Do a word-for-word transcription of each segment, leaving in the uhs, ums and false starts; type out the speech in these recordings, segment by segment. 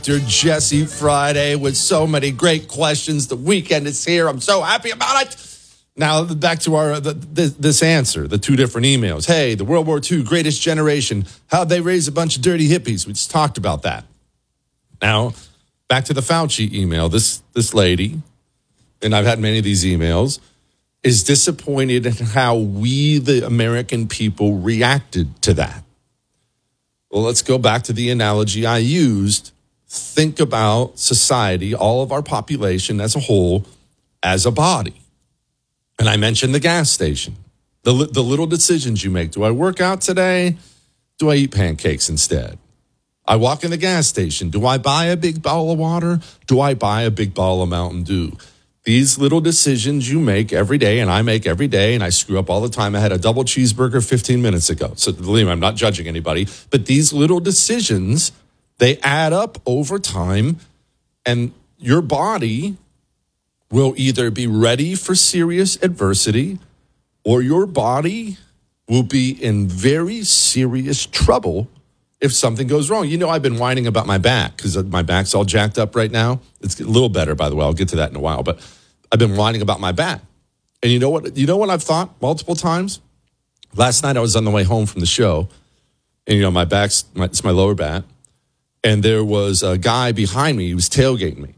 Jesse Friday with so many great questions. The weekend is here. I'm so happy about it. Now, back to our the, the, this answer, the two different emails. Hey, the World War Two greatest generation. How'd they raise a bunch of dirty hippies? We just talked about that. Now, back to the Fauci email. This, this lady, and I've had many of these emails, is disappointed in how we, the American people, reacted to that. Well, let's go back to the analogy I used. Think about society, all of our population as a whole, as a body. And I mentioned the gas station, the, the little decisions you make. Do I work out today? Do I eat pancakes instead? I walk in the gas station. Do I buy a big bottle of water? Do I buy a big bottle of Mountain Dew? These little decisions you make every day, and I make every day, and I screw up all the time. I had a double cheeseburger fifteen minutes ago. So believe me, I'm not judging anybody. But these little decisions, they add up over time, and your body will either be ready for serious adversity or your body will be in very serious trouble if something goes wrong. You know, I've been whining about my back because my back's all jacked up right now. It's a little better, by the way. I'll get to that in a while. But I've been whining about my back. And you know what? You know what I've thought multiple times? Last night I was on the way home from the show, and, you know, my back's my, it's my lower back. And there was a guy behind me. He was tailgating me.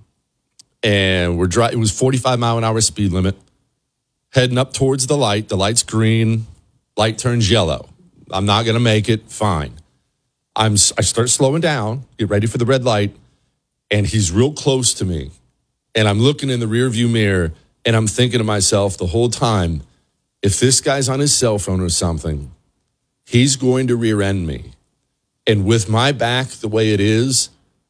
And we're driving. It was forty-five mile an hour speed limit. Heading up towards the light. The light's green. Light turns yellow. I'm not going to make it. Fine. I'm, I start slowing down, get ready for the red light, and he's real close to me. And I'm looking in the rearview mirror, and I'm thinking to myself the whole time, if this guy's on his cell phone or something, he's going to rear end me. And with my back the way it is,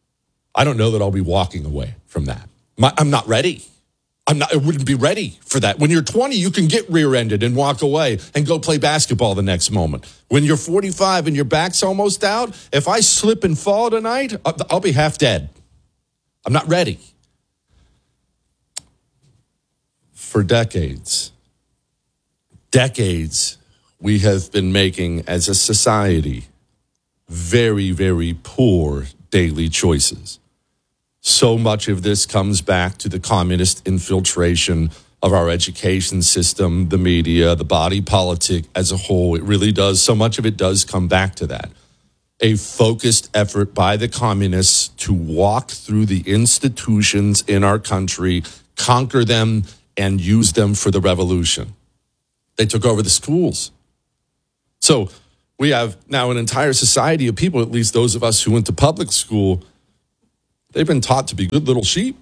I don't know that I'll be walking away from that. My, I'm not ready. I'm not, I wouldn't be ready for that. When you're twenty, you can get rear-ended and walk away and go play basketball the next moment. When you're forty-five and your back's almost out, if I slip and fall tonight, I'll, I'll be half dead. I'm not ready. For decades, decades, we have been making, as a society, very, very poor daily choices. So much of this comes back to the communist infiltration of our education system, the media, the body politic as a whole. It really does. So much of it does come back to that. A focused effort by the communists to walk through the institutions in our country, conquer them, and use them for the revolution. They took over the schools. So we have now an entire society of people, at least those of us who went to public school, they've been taught to be good little sheep.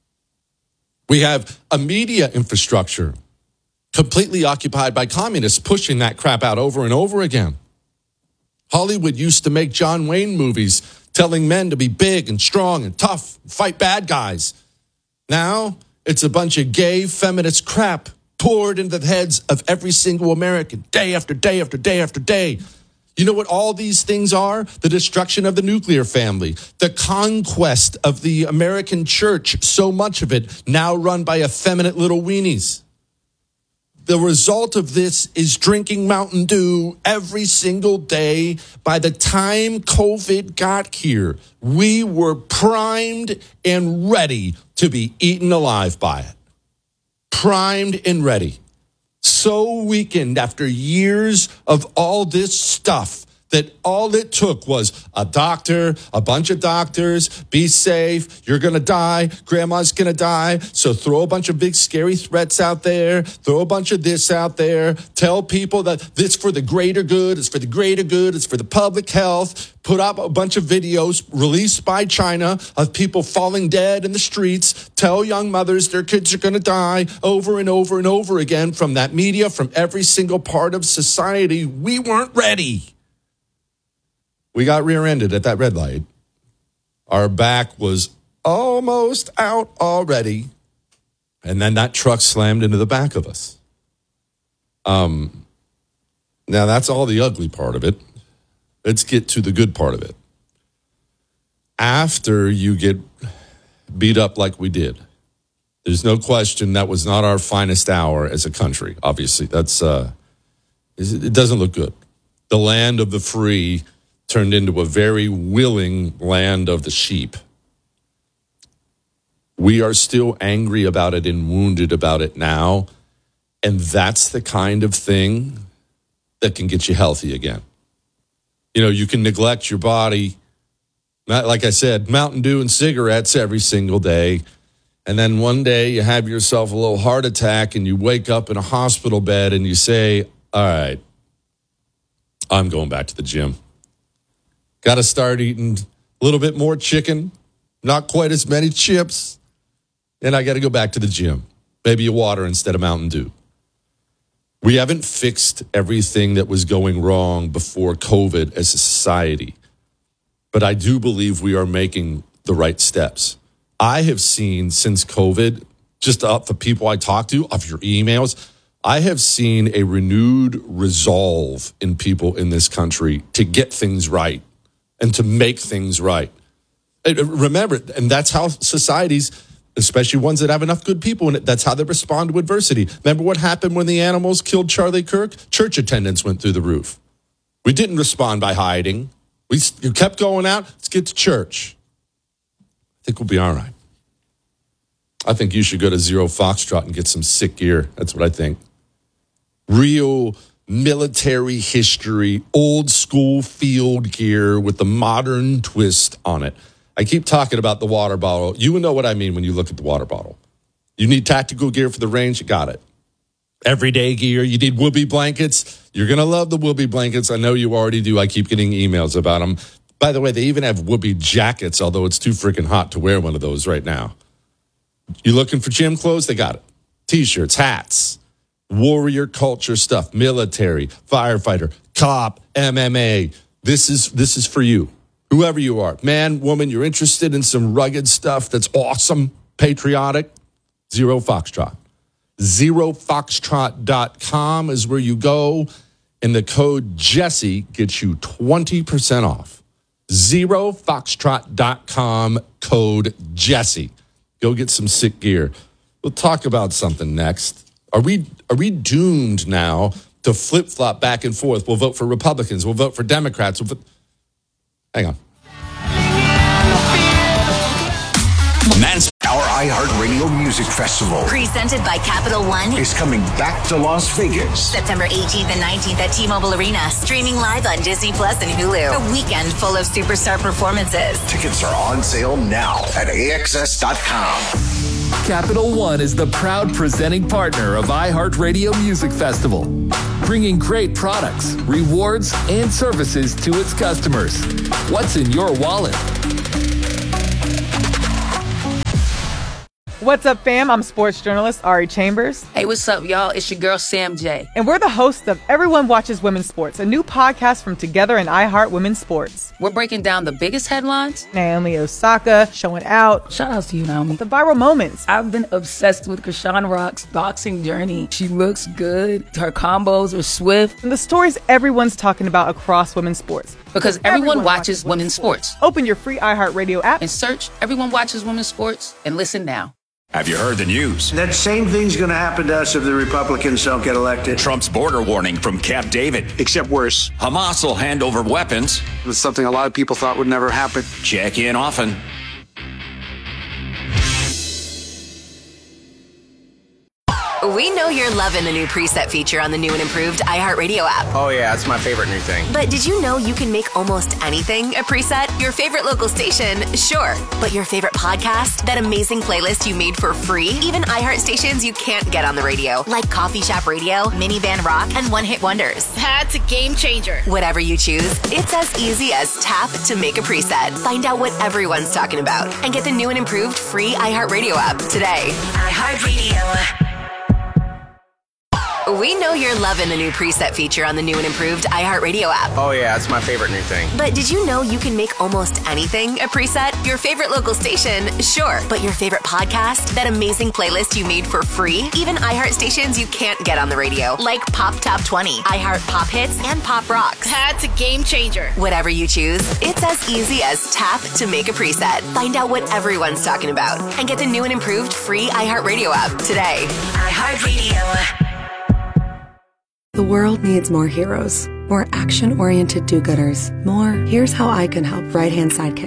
We have a media infrastructure completely occupied by communists pushing that crap out over and over again. Hollywood used to make John Wayne movies telling men to be big and strong and tough and fight bad guys. Now it's a bunch of gay feminist crap poured into the heads of every single American day after day after day after day. You know what all these things are? The destruction of the nuclear family, the conquest of the American church, so much of it now run by effeminate little weenies. The result of this is drinking Mountain Dew every single day. By the time COVID got here, we were primed and ready to be eaten alive by it. Primed and ready. So weakened after years of all this stuff that all it took was a doctor, a bunch of doctors, be safe, you're going to die, grandma's going to die, so throw a bunch of big scary threats out there, throw a bunch of this out there, tell people that this for the greater good, it's for the greater good, it's for the public health, put up a bunch of videos released by China of people falling dead in the streets, tell young mothers their kids are going to die over and over and over again from that media, from every single part of society. We weren't ready. We got rear-ended at that red light. Our back was almost out already. And then that truck slammed into the back of us. Um, now, that's all the ugly part of it. Let's get to the good part of it. After you get beat up like we did, there's no question that was not our finest hour as a country, obviously. That's uh, it doesn't look good. The land of the free turned into a very willing land of the sheep. We are still angry about it and wounded about it now. And that's the kind of thing that can get you healthy again. You know, you can neglect your body. Not, like I said, Mountain Dew and cigarettes every single day. And then one day you have yourself a little heart attack and you wake up in a hospital bed and you say, all right, I'm going back to the gym. Got to start eating a little bit more chicken, not quite as many chips, and I got to go back to the gym. Maybe a water instead of Mountain Dew. We haven't fixed everything that was going wrong before COVID as a society, but I do believe we are making the right steps. I have seen since COVID, just up the people I talk to, of your emails, I have seen a renewed resolve in people in this country to get things right and to make things right. Remember, and that's how societies, especially ones that have enough good people in it, that's how they respond to adversity. Remember what happened when the animals killed Charlie Kirk? Church attendance went through the roof. We didn't respond by hiding. We you kept going out. Let's get to church. I think we'll be all right. I think you should go to Zero Foxtrot and get some sick gear. That's what I think. Real military history, old school field gear with the modern twist on it. I keep talking about the water bottle. You will know what I mean when you look at the water bottle. You need tactical gear for the range, you got it. Everyday gear, you need whoopee blankets. You're going to love the whoopee blankets. I know you already do. I keep getting emails about them. By the way, they even have whoopee jackets, although it's too freaking hot to wear one of those right now. You looking for gym clothes? They got it. T-shirts, hats, warrior culture stuff, military, firefighter, cop, M M A. This is this is for you. Whoever you are, man, woman, you're interested in some rugged stuff that's awesome, patriotic, Zero Foxtrot. zero foxtrot dot com is where you go, and the code Jesse gets you twenty percent off. zero foxtrot dot com, code Jesse. Go get some sick gear. We'll talk about something next. Are we are we doomed now to flip-flop back and forth? We'll vote for Republicans. We'll vote for Democrats. We'll vote... Hang on. Man's Our iHeartRadio Music Festival, presented by Capital One, is coming back to Las Vegas. September eighteenth and nineteenth at T-Mobile Arena. Streaming live on Disney Plus and Hulu. A weekend full of superstar performances. Tickets are on sale now at A X S dot com. Capital One is the proud presenting partner of iHeartRadio Music Festival, bringing great products, rewards, and services to its customers. What's in your wallet? What's up, fam? I'm sports journalist Ari Chambers. Hey, what's up, y'all? It's your girl, Sam J. And we're the hosts of Everyone Watches Women's Sports, a new podcast from Together and iHeart Women's Sports. We're breaking down the biggest headlines. Naomi Osaka showing out. Shout out to you, Naomi. The viral moments. I've been obsessed with Krishan Rock's boxing journey. She looks good. Her combos are swift. And the stories everyone's talking about across women's sports. Because everyone, everyone watches, watches women's sports. sports. Open your free iHeartRadio app and search Everyone Watches Women's Sports and listen now. Have you heard the news? That same thing's going to happen to us if the Republicans don't get elected. Trump's border warning from Camp David. Except worse. Hamas will hand over weapons. It was something a lot of people thought would never happen. Check in often. We know you're loving the new preset feature on the new and improved iHeartRadio app. Oh yeah, it's my favorite new thing. But did you know you can make almost anything a preset? Your favorite local station, sure. But your favorite podcast? That amazing playlist you made for free? Even iHeart stations you can't get on the radio, like Coffee Shop Radio, Minivan Rock, and One Hit Wonders. That's a game changer. Whatever you choose, it's as easy as tap to make a preset. Find out what everyone's talking about and get the new and improved free iHeartRadio app today. iHeartRadio. We know you're loving the new preset feature on the new and improved iHeartRadio app. Oh yeah, it's my favorite new thing. But did you know you can make almost anything a preset? Your favorite local station, sure. But your favorite podcast? That amazing playlist you made for free? Even iHeart stations you can't get on the radio, like Pop Top twenty, iHeart Pop Hits, and Pop Rocks. That's a game changer. Whatever you choose, it's as easy as tap to make a preset. Find out what everyone's talking about and get the new and improved free iHeartRadio app today. iHeartRadio. The world needs more heroes, more action-oriented do-gooders, more here's how I can help right-hand sidekicks.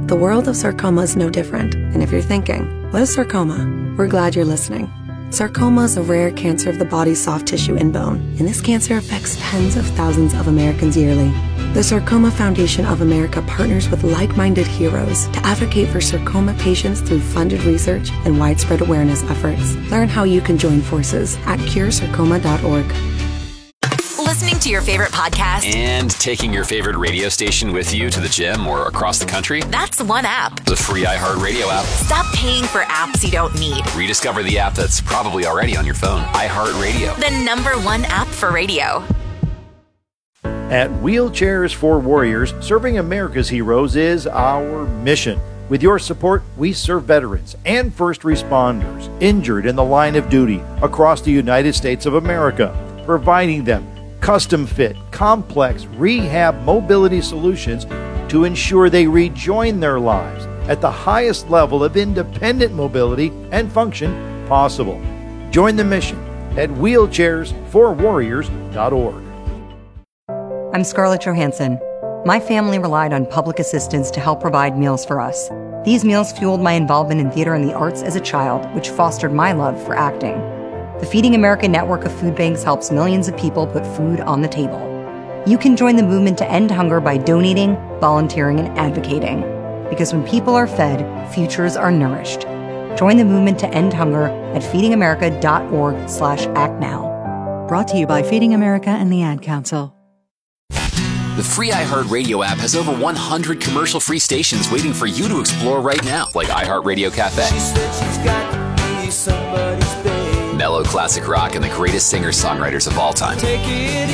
The world of sarcoma is no different. And if you're thinking, what is sarcoma? We're glad you're listening. Sarcoma is a rare cancer of the body's soft tissue and bone, and this cancer affects tens of thousands of Americans yearly. The Sarcoma Foundation of America partners with like-minded heroes to advocate for sarcoma patients through funded research and widespread awareness efforts. Learn how you can join forces at cure sarcoma dot org. Listening to your favorite podcast and taking your favorite radio station with you to the gym or across the country? That's one app. The free iHeartRadio app. Stop paying for apps you don't need. Rediscover the app that's probably already on your phone. iHeartRadio. The number one app for radio. At Wheelchairs for Warriors, serving America's heroes is our mission. With your support, we serve veterans and first responders injured in the line of duty across the United States of America, providing them custom-fit, complex rehab mobility solutions to ensure they rejoin their lives at the highest level of independent mobility and function possible. Join the mission at wheelchairs for warriors dot org. I'm Scarlett Johansson. My family relied on public assistance to help provide meals for us. These meals fueled my involvement in theater and the arts as a child, which fostered my love for acting. The Feeding America network of food banks helps millions of people put food on the table. You can join the movement to end hunger by donating, volunteering, and advocating. Because when people are fed, futures are nourished. Join the movement to end hunger at feeding america dot org slash act now. Brought to you by Feeding America and the Ad Council. The free iHeartRadio app has over one hundred commercial-free stations waiting for you to explore right now, like iHeartRadio Cafe. She said she's got to be somebody's babe. Mellow classic rock and the greatest singer-songwriters of all time. Take it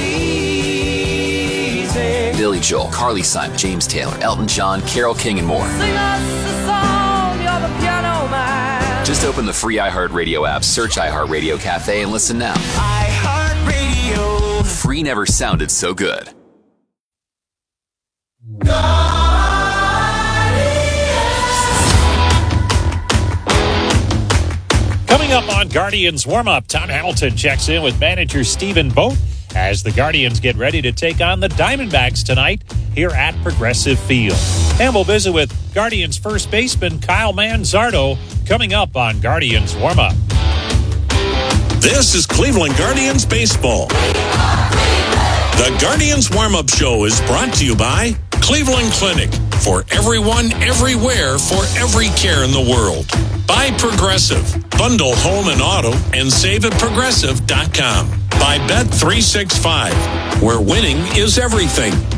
easy. Billy Joel, Carly Simon, James Taylor, Elton John, Carole King, and more. Sing us a song, you're the piano man. Just open the free iHeartRadio app, search iHeartRadio Cafe, and listen now. iHeartRadio. Free never sounded so good. Coming up on Guardians Warm-Up, Tom Hamilton checks in with manager Stephen Boat as the Guardians get ready to take on the Diamondbacks tonight here at Progressive Field. And we'll visit with Guardians first baseman Kyle Manzardo coming up on Guardians Warm-Up. This is Cleveland Guardians Baseball. The Guardians Warm-Up Show is brought to you by Cleveland Clinic. For everyone, everywhere, for every care in the world. By Progressive. Bundle home and auto and save at progressive dot com. By Bet three sixty-five, where winning is everything.